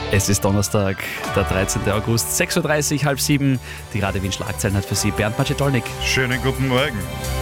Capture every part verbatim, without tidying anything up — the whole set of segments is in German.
Es ist Donnerstag, der dreizehnten August, sechs Uhr dreißig, halb sieben. Die Radio Wien Schlagzeilen hat für Sie Bernd Macedolnik. Schönen guten Morgen.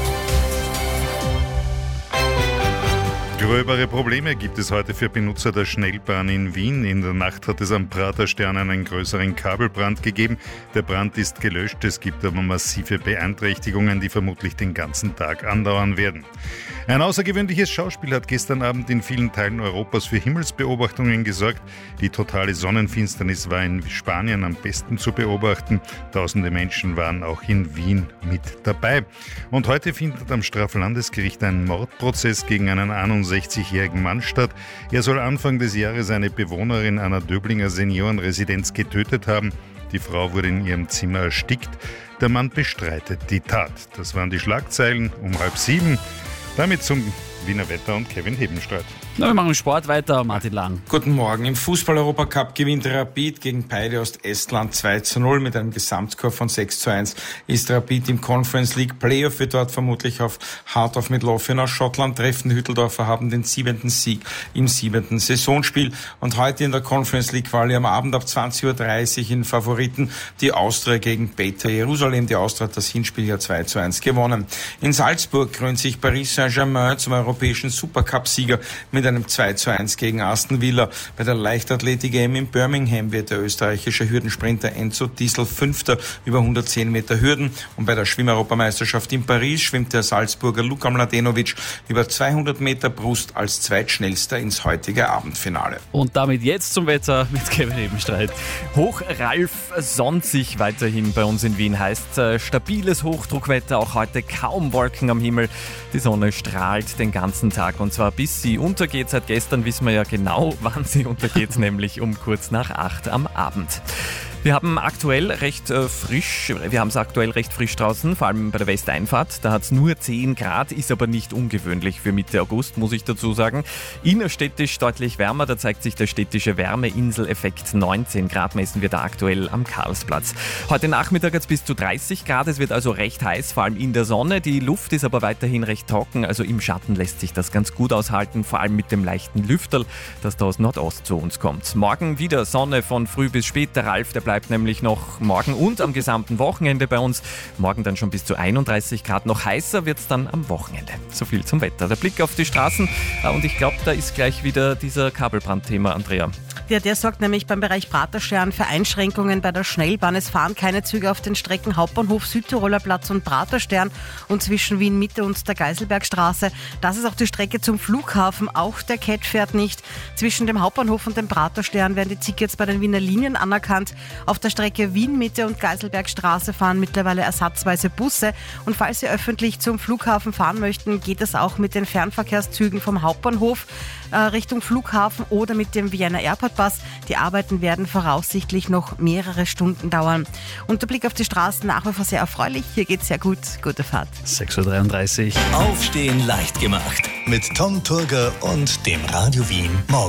Gröbere Probleme gibt es heute für Benutzer der Schnellbahn in Wien. In der Nacht hat es am Praterstern einen größeren Kabelbrand gegeben. Der Brand ist gelöscht, es gibt aber massive Beeinträchtigungen, die vermutlich den ganzen Tag andauern werden. Ein außergewöhnliches Schauspiel hat gestern Abend in vielen Teilen Europas für Himmelsbeobachtungen gesorgt. Die totale Sonnenfinsternis war in Spanien am besten zu beobachten. Tausende Menschen waren auch in Wien mit dabei. Und heute findet am Straflandesgericht ein Mordprozess gegen einen einundsechzigjährigen Mann statt. Er soll Anfang des Jahres eine Bewohnerin einer Döblinger Seniorenresidenz getötet haben. Die Frau wurde in ihrem Zimmer erstickt. Der Mann bestreitet die Tat. Das waren die Schlagzeilen um halb sieben. Damit zum Wiener Wetter und Kevin Hebenstreit. Na, wir machen Sport weiter, Martin Lang. Guten Morgen. Im Fußball-Europacup gewinnt Rapid gegen Paide Ostestland zwei zu null mit einem Gesamtscore von sechs zu eins. Ist Rapid im Conference League Playoff, wird dort vermutlich auf Heart of Midlothian aus Schottland treffen. Die Hütteldorfer haben den siebenten Sieg im siebenten Saisonspiel. Und heute in der Conference League Quali am Abend ab zwanzig Uhr dreißig in Favoriten die Austria gegen Beta Jerusalem. Die Austria hat das Hinspiel ja zwei zu eins gewonnen. In Salzburg krönt sich Paris Saint-Germain zum europäischen Supercup-Sieger mit einem zwei zu eins gegen Aston Villa. Bei der Leichtathletik-E M in Birmingham wird der österreichische Hürdensprinter Enzo Diesel Fünfter über hundertzehn Meter Hürden. Und bei der Schwimmeuropameisterschaft in Paris schwimmt der Salzburger Luka Mladenovic über zweihundert Meter Brust als Zweitschnellster ins heutige Abendfinale. Und damit jetzt zum Wetter mit Kevin Hebenstreit. Hoch Ralf sonntig weiterhin bei uns in Wien. Heißt äh, stabiles Hochdruckwetter, auch heute kaum Wolken am Himmel. Die Sonne strahlt den ganzen Tag und zwar bis sie untergeht. Seit gestern wissen wir ja genau, wann sie untergeht, nämlich um kurz nach acht am Abend. Wir haben aktuell recht äh, frisch, wir haben es aktuell recht frisch draußen, vor allem bei der Westeinfahrt. Da hat es nur zehn Grad, ist aber nicht ungewöhnlich für Mitte August, muss ich dazu sagen. Innerstädtisch deutlich wärmer, da zeigt sich der städtische Wärmeinseleffekt. neunzehn Grad messen wir da aktuell am Karlsplatz. Heute Nachmittag hat es bis zu dreißig Grad, es wird also recht heiß, vor allem in der Sonne. Die Luft ist aber weiterhin recht trocken, also im Schatten lässt sich das ganz gut aushalten, vor allem mit dem leichten Lüfterl, das da aus Nordost zu uns kommt. Morgen wieder Sonne von früh bis spät, der Ralf, der bleibt nämlich noch morgen und am gesamten Wochenende bei uns. Morgen dann schon bis zu einunddreißig Grad. Noch heißer wird es dann am Wochenende. So viel zum Wetter. Der Blick auf die Straßen. Und ich glaube, da ist gleich wieder dieser Kabelbrandthema, Andrea. Ja, der sorgt nämlich beim Bereich Praterstern für Einschränkungen bei der Schnellbahn. Es fahren keine Züge auf den Strecken Hauptbahnhof, Südtiroler Platz und Praterstern und zwischen Wien Mitte und der Geiselbergstraße. Das ist auch die Strecke zum Flughafen. Auch der Cat fährt nicht. Zwischen dem Hauptbahnhof und dem Praterstern werden die Tickets bei den Wiener Linien anerkannt. Auf der Strecke Wien Mitte und Geiselbergstraße fahren mittlerweile ersatzweise Busse. Und falls Sie öffentlich zum Flughafen fahren möchten, geht es auch mit den Fernverkehrszügen vom Hauptbahnhof äh, Richtung Flughafen oder mit dem Vienna Airport Bus. Die Arbeiten werden voraussichtlich noch mehrere Stunden dauern. Und der Blick auf die Straßen nach wie vor sehr erfreulich. Hier geht's sehr gut. Gute Fahrt. sechs Uhr dreiunddreißig. Aufstehen leicht gemacht. Mit Tom Turger und dem Radio Wien Morgen.